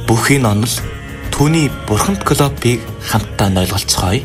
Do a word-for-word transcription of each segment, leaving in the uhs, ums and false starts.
бүхий нь онол түүний бурханд клубыг хамтдаа нойлголцгоё.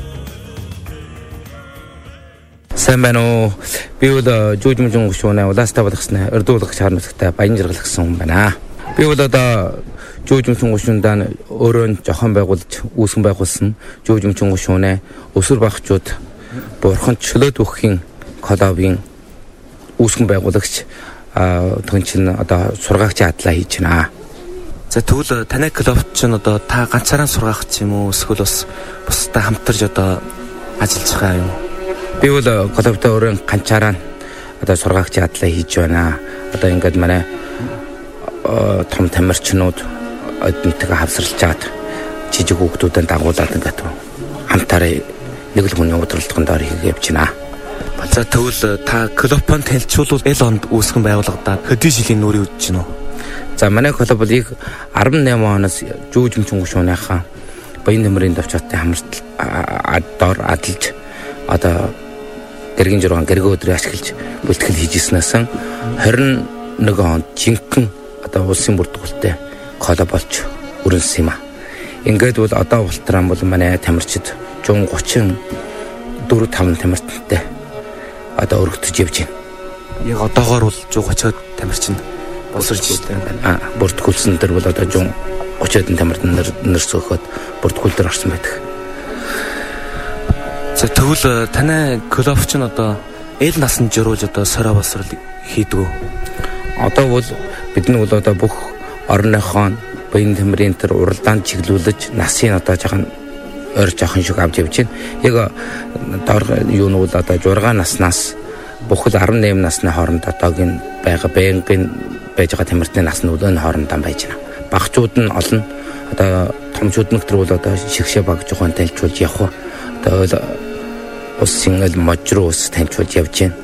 Сайн байна уу? Би бол жүүжмжин гүшүүнэ улаастаа болгосноо өрдүүлэх шаарнуудтай баян жаргалсан хүн байна. Би бол одоо жүүжмжин гүшүүндээ өөрөө жохон байгуулж үүсгэн байгуулсан жүүжмжин гүшүүнэ өсвөр багчууд бурханд чөлөөт өгөхийн клубын үүсгэн байгуулагч төгнчин одоо сургаагч адлаа хийж байна. За тэгвэл танай клубт ч одоо та ганцаараа сургаагч юм уу? Эсвэл бас бусдаа хамтарч одоо ажиллаж байгаа юм? Би бол клубтаа өөрөө ганцаараа одоо сургаагч адлаа хийж байна. Одоо ингээд манай том тамирчнууд одонтойгоо хавсарлчаад жижиг хүүхдүүдэд дагуулад ингээд хамтаараа нэг л хүний удирдлагын доор хийгээ явж байна. За тэгвэл та клубын танилцуулбал эл онд үүсгэн байгуулагдаад хэдэн жилийн нүрийн үдэж гинөө? За манай клуб бол их арван найман оноос жүүжмжин гүшүүнийхаа баян нэмрийн давчаатай хамт доор адалж одоо гэргийн жургаан гэргээ өдрөө ашиглаж бүлтгэл хийжсэнээс хорин нэг онд жинхэнэ одоо улсын бүртгүүлэлттэй клуб болж өрнөсөн юм а. Ингээд бол одоо ултран бол манай тамирчид one thirty four five тамирчтай одоо өргөдөж явж байна. Яг одоогоор бол one thirty тамирчин боловсрч байна. Аа бүртгүүлсэн дээр бол одоо one thirty тамирчин нэрс өгөхөд бүртгүүл дээр орсон байдаг. За тэгвэл танай клуб ч н одоо эл насанд жируулж одоо сороо боловсрал хийдэг. Одоо бол бид нь бол одоо бүх орныхоо баян тамирын тэр уралдаанд чиглүүлж насын одоо жоохон ойр жоохон шиг авч явж байна. Яг доор юу нь бол одоо six наснаас бүхэл eighteen насны хооронд одоогийн байгаа байнгын байж байгаа тамирчны насны өлөөний хоорондоо байж байна. Багчууд нь олон одоо томчууд нь тэр бол одоо шигшээ баг жоохон танилцуулж явах. Одоо улсын эл можруу ус танилцуулж явж байна.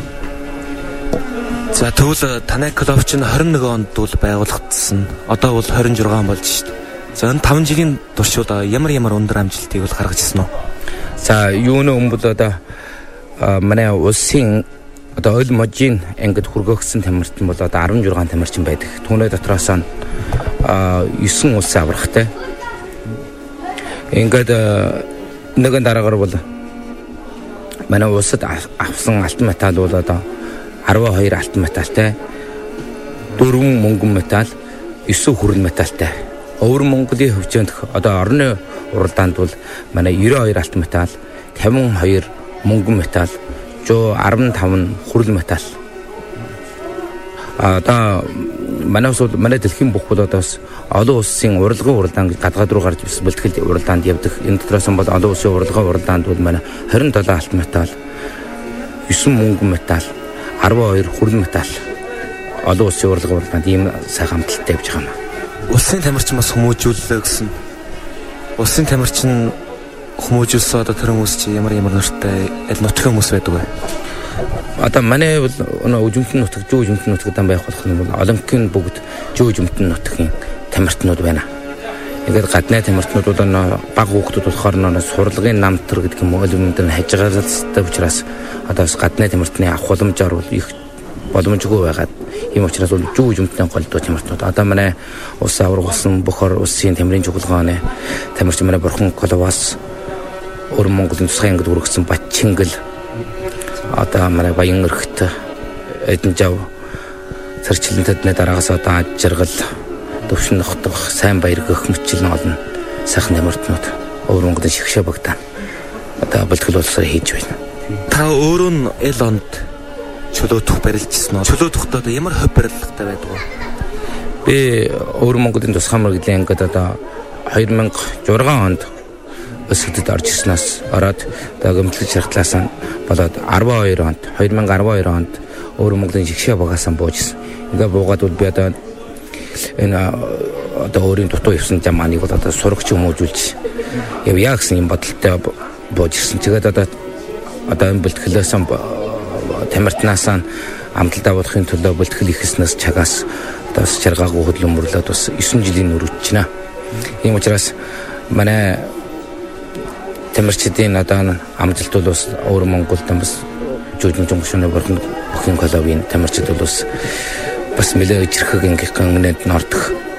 За тэгвэл танай клуб чинь twenty-one онд бол байгуулагдсан. Одоо бол twenty-six болж шүү дээ. За энэ five жилийн туршид ямар ямар өндөр амжилтыг бол гаргаж ирсэн үү? За юуны өмнө одоо манай улсын одоо өл можийн ангид хүргээгсэн тамирчин бол одоо sixteen тамирчин байдаг. Түүний дотроос нь nine улсын аврагтай. Ингээд нэгэн дараагаар бол манай улсад авсан алтан металл бол одоо twelve алтан металлтай, four мөнгөн металл, nine хүрэн металлтай. Өвөр Монголын хөвчөнд одоо орны уралдаанд бол манай ninety-two алтан металл, fifty-two мөнгөн металл, one fifteen хүрэл металл. Одоо манай ус манай дэлхийн бүх бол одоос олон улсын уралгын уралдаан гадаад руу гарч бэлтгэл уралдаанд явдаг. Энэ дотроос нь бол олон улсын уралгын уралдаанд бол манай twenty-seven алтан металл, nine мөнгөн металл, twelve хүрэл металл олон улсын уралгын уралдаанд ийм сайхан амталтай явж байгаа юм. Улсын тамирчин бас хүмүүжүүллээ гэсэн. Улсын тамирчин хүмүүжүүлсэн одоо тэр хүмүүс чи ямар ямар нэртэй аль нутгийн хүмүүс байдаг вэ? Одоо манай бол өжимтэн нутаг, жүүжимтэн нутагдан байх болох нь бол олонхын бүгд жүүжимтэн нутгийн тамирчнууд байна. Ингээд гадны тамирчнууд бол баг хүүхдүүд болохоор нөө сурлагын намтар гэдэг юм уу өлмөнд нь хажигалцтай учраас одоо гадны тамирчны авах боломжоор бол их боломжгүй байгаад ийм учраас бол жүүжимтэн голдуу тамирчнууд одоо манай улс аврагсан бохор улсын тамирын чуулгааны тамирчин манай бурхан клубаас өр Монголын тусгай ангид өргөсөн Батчингэл одоо манай баян өрхт эдэн жав цэрчлэнтэдний дараагаас одоо аж жаргал төвшин нохтох сайн баяр гэх мөчлөн олон сайхан тамирчнууд өр Монголын шигшээ багтаа одоо бэлтгэл боловсрол хийж байна. Та өөрөө нь эл онд чөлөөтөх барилжсэн нь чөлөөтөхд одоо ямар хөв барилгатай байдаг вэ? Би өр Монголын тусгай мэргэжлийн ангид одоо twenty oh six онд өсөлтөд орж ирснээс ороод одоо гэмтлэг шархтлаас нь болоод twelve онд twenty twelve онд өр Монголын шигшээ багаас нь буужсэн. Ингээ буугаад бол би одоо энэ одоо өөрийн дутуу явсан замааныг бол одоо сурагч хүмүүжүүлж явъя гэсэн юм бодолтой бууж ирсэн. Тэгээд одоо одоо энэ бэлтгэлээс тамиртнаас амталтаа болохын төлөө бэлтгэл хийхснээс чагаас одоо чаргаагүй хөдөлмөрлөд бас nine жилийн өрөвч байна. Ийм учраас манай тамирчдын одоо амжилт бол бас өр Монголд бас жүүжмжин гүшүүний бүхэн клубын тамирчид бол бас бас нэлээд ижирхэг ангийнхаа өмнөд нь ордог